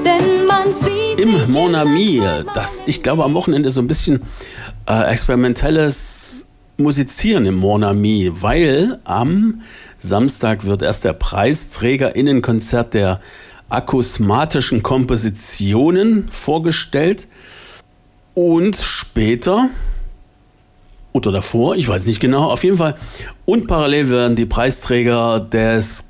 denn man sieht Im sich Mon Ami, in das, ich glaube, am Wochenende so ein bisschen experimentelles Musizieren im Mon Ami, weil am Samstag wird erst der PreisträgerInnenkonzert der akusmatischen Kompositionen vorgestellt und später oder davor, ich weiß nicht genau, auf jeden Fall, und parallel werden die Preisträger des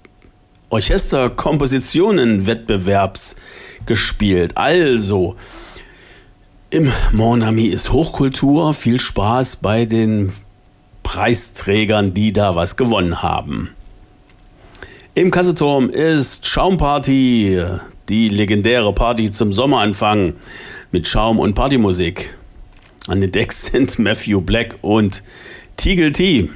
Orchesterkompositionen-Wettbewerbs gespielt. Also, im Mon Ami ist Hochkultur, viel Spaß bei den Preisträgern, die da was gewonnen haben. Im Kasseturm ist Schaumparty, die legendäre Party zum Sommeranfang mit Schaum und Partymusik. An den Decks sind Matthew Black und Teagle T.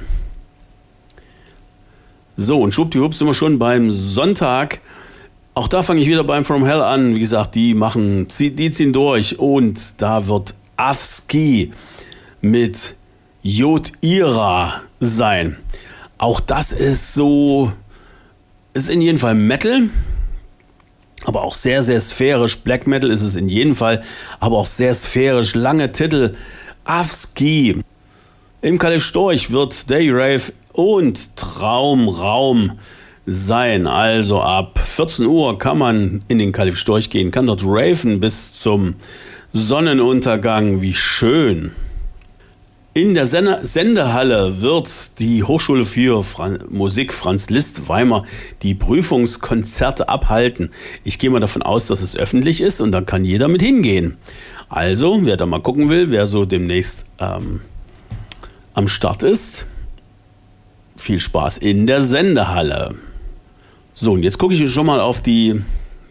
So, und schwuppdiwupp sind wir schon beim Sonntag. Auch da fange ich wieder beim From Hell an. Wie gesagt, die ziehen durch. Und da wird Afski mit Jod Ira sein. Auch das ist so, ist in jedem Fall Metal, aber auch sehr, sehr sphärisch. Black Metal ist es in jedem Fall, aber auch sehr sphärisch. Lange Titel. Afski. Im Kalif Storch wird Day Rave und Traumraum sein. Also ab 14 Uhr kann man in den Kalif Storch gehen, kann dort raven bis zum Sonnenuntergang. Wie schön. In der Sendehalle wird die Hochschule für Musik Franz Liszt Weimar die Prüfungskonzerte abhalten. Ich gehe mal davon aus, dass es öffentlich ist und dann kann jeder mit hingehen. Also, wer da mal gucken will, wer so demnächst am Start ist, viel Spaß in der Sendehalle. So, und jetzt gucke ich schon mal auf die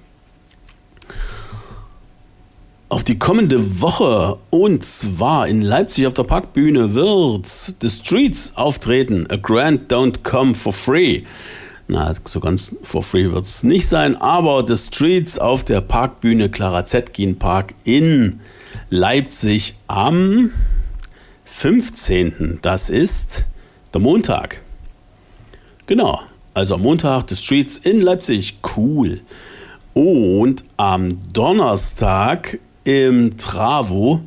kommende Woche, und zwar in Leipzig auf der Parkbühne wird The Streets auftreten. A Grant Don't Come For Free. Na, so ganz for free wird es nicht sein, aber The Streets auf der Parkbühne Clara Zetkin Park in Leipzig am 15. Das ist der Montag. Genau, also am Montag The Streets in Leipzig. Cool. Und am Donnerstag im Travo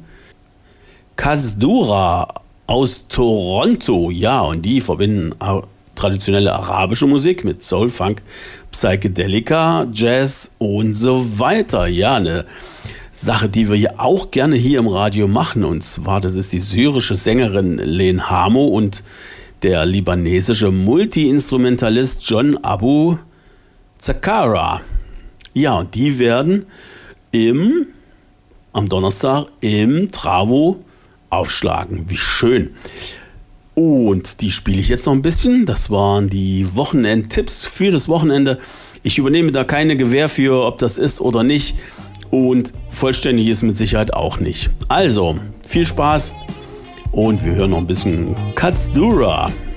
Kasdura aus Toronto. Ja, und die verbinden traditionelle arabische Musik mit Soul, Funk, Psychedelika, Jazz und so weiter. Ja, eine Sache, die wir ja auch gerne hier im Radio machen. Und zwar, das ist die syrische Sängerin Len Hamo und der libanesische Multi-Instrumentalist John Abu Zakara. Ja, und die werden am Donnerstag im Travo aufschlagen. Wie schön. Und die spiele ich jetzt noch ein bisschen. Das waren die Wochenendtipps für das Wochenende. Ich übernehme da keine Gewähr für, ob das ist oder nicht. Und vollständig ist mit Sicherheit auch nicht. Also, viel Spaß und wir hören noch ein bisschen Kasdura.